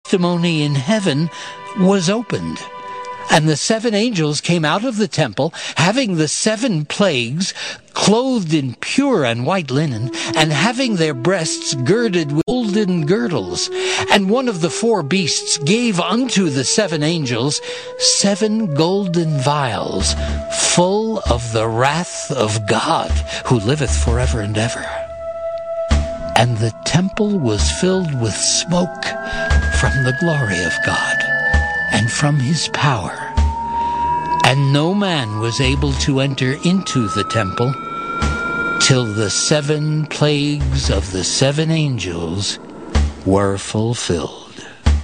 testimony in heaven was opened. And the 7 angels came out of the temple, having the 7 plagues, clothed in pure and white linen, and having their breasts girded with golden girdles. And one of the 4 beasts gave unto the 7 angels 7 golden vials, full of the wrath of God, who liveth forever and ever. And the temple was filled with smoke from the glory of God, and from his power. And no man was able to enter into the temple till the 7 plagues of the 7 angels were fulfilled.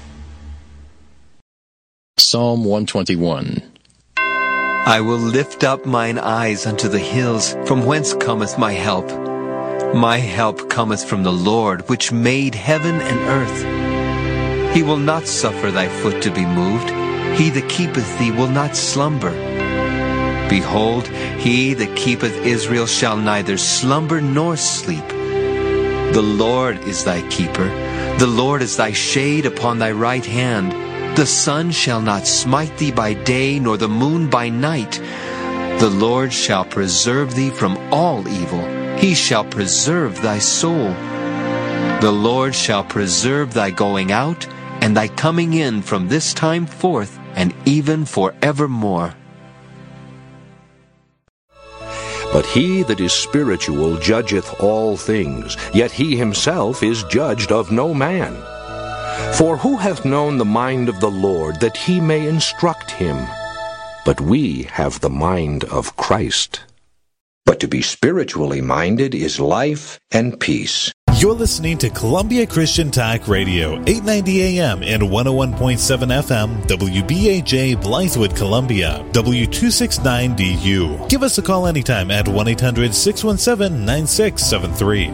Psalm 121. I will lift up mine eyes unto the hills, from whence cometh my help. My help cometh from the Lord, which made heaven and earth. He will not suffer thy foot to be moved. He that keepeth thee will not slumber. Behold, he that keepeth Israel shall neither slumber nor sleep. The Lord is thy keeper. The Lord is thy shade upon thy right hand. The sun shall not smite thee by day, nor the moon by night. The Lord shall preserve thee from all evil. He shall preserve thy soul. The Lord shall preserve thy going out and thy coming in from this time forth and even forevermore. But he that is spiritual judgeth all things, yet he himself is judged of no man. For who hath known the mind of the Lord, that he may instruct him? But we have the mind of Christ. But to be spiritually minded is life and peace. You're listening to Columbia Christian Talk Radio, 890 AM and 101.7 FM, WBAJ Blythewood, Columbia, W269DU. Give us a call anytime at 1-800-617-9673.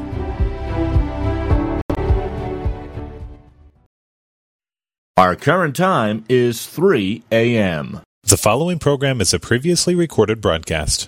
Our current time is 3 a.m. The following program is a previously recorded broadcast.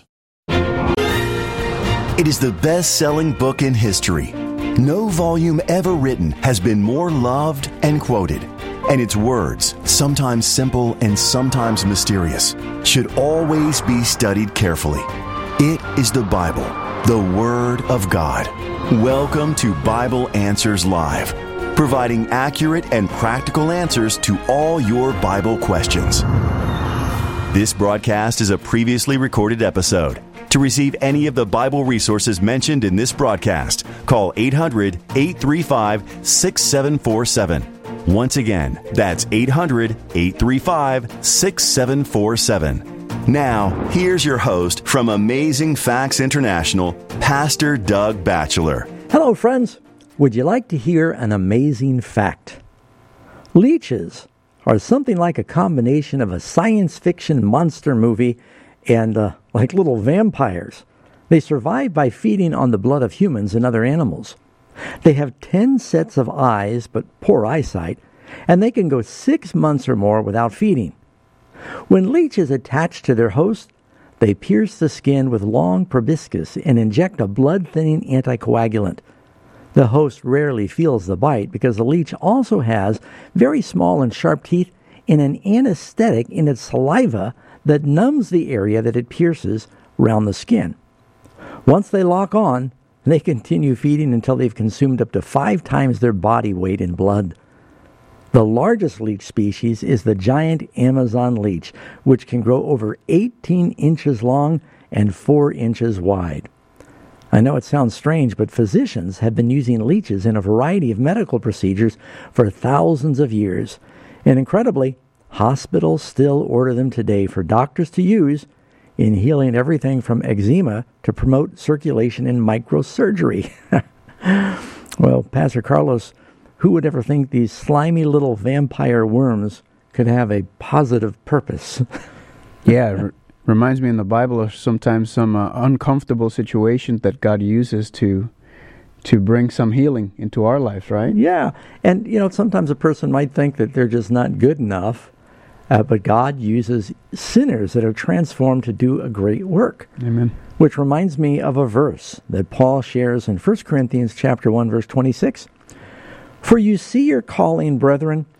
It is the best-selling book in history. No volume ever written has been more loved and quoted. And its words, sometimes simple and sometimes mysterious, should always be studied carefully. It is the Bible, the Word of God. Welcome to Bible Answers Live, providing accurate and practical answers to all your Bible questions. This broadcast is a previously recorded episode. To receive any of the Bible resources mentioned in this broadcast, call 800-835-6747. Once again, that's 800-835-6747. Now, here's your host from Amazing Facts International, Pastor Doug Batchelor. Hello, friends. Would you like to hear an amazing fact? Leeches are something like a combination of a science fiction monster movie and like little vampires. They survive by feeding on the blood of humans and other animals. They have 10 sets of eyes, but poor eyesight, and they can go 6 months or more without feeding. When leeches attach to their host, they pierce the skin with long proboscis and inject a blood-thinning anticoagulant. The host rarely feels the bite because the leech also has very small and sharp teeth and an anesthetic in its saliva that numbs the area that it pierces around the skin. Once they lock on, they continue feeding until they've consumed up to 5 times their body weight in blood. The largest leech species is the giant Amazon leech, which can grow over 18 inches long and 4 inches wide. I know it sounds strange, but physicians have been using leeches in a variety of medical procedures for thousands of years. And incredibly, hospitals still order them today for doctors to use in healing everything from eczema to promote circulation in microsurgery. Well, Pastor Carlos, who would ever think these slimy little vampire worms could have a positive purpose? Yeah, reminds me in the Bible of sometimes some uncomfortable situations that God uses to bring some healing into our life, right? Yeah, and sometimes a person might think that they're just not good enough, but God uses sinners that are transformed to do a great work. Amen. Which reminds me of a verse that Paul shares in 1 Corinthians chapter 1, verse 26. For you see your calling, brethren,